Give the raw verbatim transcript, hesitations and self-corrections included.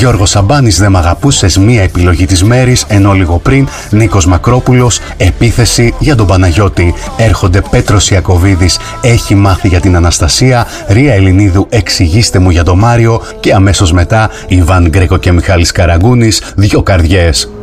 Γιώργος Σαμπάνης, δεν μ' αγαπούσες, μία επιλογή της μέρης, ενώ λίγο πριν Νίκος Μακρόπουλος, επίθεση για τον Παναγιώτη. Έρχονται Πέτρος Ιακωβίδης, έχει μάθει για την Αναστασία, Ρία Ελληνίδου, εξηγήστε μου για τον Μάριο, και αμέσως μετά Ιβάν Γκρέκο και Μιχάλης Καραγκούνης, δυο καρδιές.